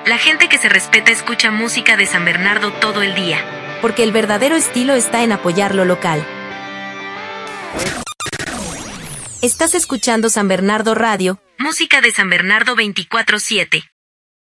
La gente que se respeta escucha música de San Bernardo todo el día. Porque el verdadero estilo está en apoyar lo local. Estás escuchando San Bernardo Radio. Música de San Bernardo 24/7.